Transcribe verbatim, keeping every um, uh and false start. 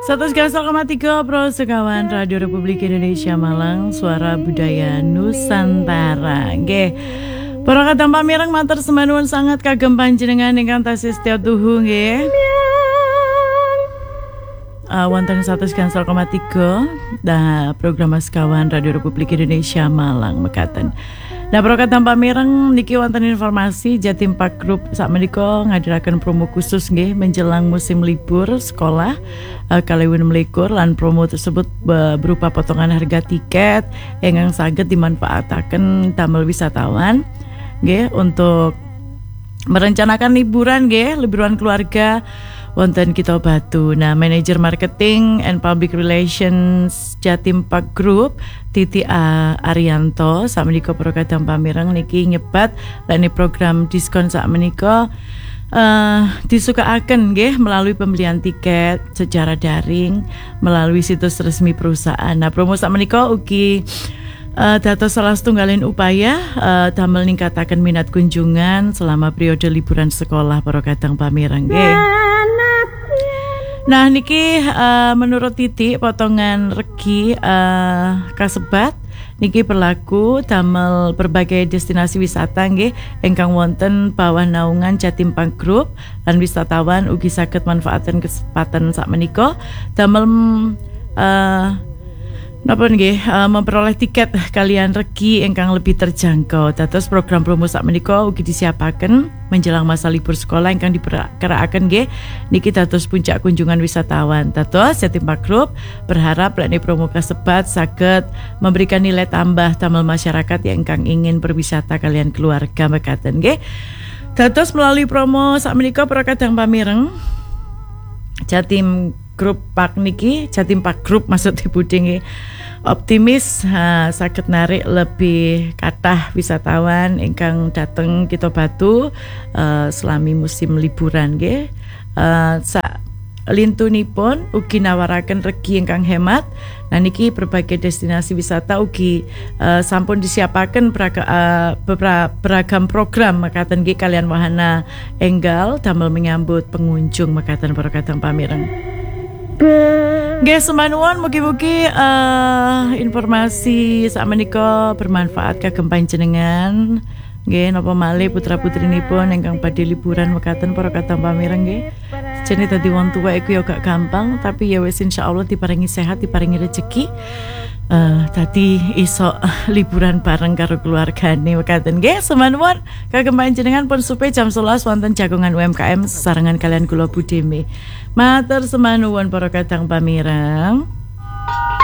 seratus koma tiga Pro Sekawan Radio Republik Indonesia Malang, suara budaya Nusantara. Nggih. Para kadang pamireng matur semanuwun sangat kagem panjenengan ingkang tasih setya tuhu nggih. Uh, wonten seratus koma tiga da program Sekawan Radio Republik Indonesia Malang mekaten. Nah, para kadang pamireng niki wonten informasi Jatim Park Group sakmenika ngadiraken promo khusus nggih menjelang musim libur sekolah uh, kalih melikur lan promo tersebut uh, berupa potongan harga tiket ingkang saged dimanfaataken damel wisatawan nggih untuk merencanakan liburan nggih, liburan keluarga wonten Kita Batu. Nah, manajer marketing and public relations Jatim Park Group Titi A. Arianto sakmenika para kadang pamireng niki nyebat lan program diskon sakmenika uh, disukaaken nggih melalui pembelian tiket secara daring melalui situs resmi perusahaan. Nah, promo sakmenika ugi Uh, dados salah setunggalin upaya uh, damel ningkataken minat kunjungan selama periode liburan sekolah para kadang pamireng nggih. Nah niki uh, menurut Titi potongan regi uh, kasebat niki berlaku damel berbagai destinasi wisata nggih ingkang wonten bawah naungan Jatim Park Group lan wisatawan ugi saged manfaatkan kesempatan sakmenika damel uh, napa nggih uh, memperoleh tiket kalian regi ingkang lebih terjangkau. Dados program promo sakmenika ugi disiapaken menjelang masa libur sekolah ingkang diperkiraaken nggih niki dados puncak kunjungan wisatawan. Dados Jatim Park Group berharap lek promo kasebat saged memberikan nilai tambah damel masyarakat yang ingkang ingin berwisata kalian keluarga mekaten nggih. Dados melalui promo sakmenika para kadang pamireng Jatim Group Park niki, Jatim Park Group maksud dibuding optimis ha, saged narik lebih kathah wisatawan ingkang dateng Kita Batu uh, selami musim liburan nggih. Uh, sak lintunipun ugi nawaraken regi ingkang hemat. Nah niki berbagai destinasi wisata ugi uh, sampun disiapaken beraga, uh, beragam program mekaten nggih kalian wahana enggal damel menyambut pengunjung mekaten para kadang pamireng. Nggih semanuwun mugi-mugi uh, informasi sakmenika bermanfaat kagem panjenengan. Nggih napa malih putra-putrinipun ingkang badhe liburan mekaten para kadang pamireng nggih. Jane dadi wong tuwa iku ya gak gampang, tapi ya wis insyaallah diparingi sehat, diparingi rezeki. Uh, tadi iso uh, liburan bareng karo keluargane mekaten nggih semanuwun kagem panjenengan pun supe jam sebelas wonten jagongan U M K M sesarengan kalian kula budeme. Matur semanuwun para kadang pamireng.